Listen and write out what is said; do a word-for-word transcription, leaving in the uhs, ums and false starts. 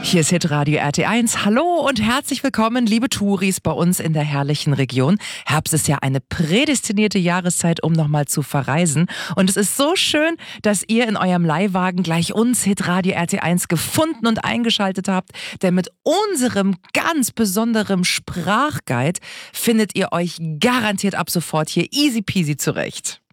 Hier ist Hitradio R T eins. Hallo und herzlich willkommen, liebe Touris, bei uns in der herrlichen Region. Herbst ist ja eine prädestinierte Jahreszeit, um nochmal zu verreisen. Und es ist so schön, dass ihr in eurem Leihwagen gleich uns, Hitradio R T eins, gefunden und eingeschaltet habt. Denn mit unserem ganz besonderen Sprachguide findet ihr euch garantiert ab sofort hier easy peasy zurecht.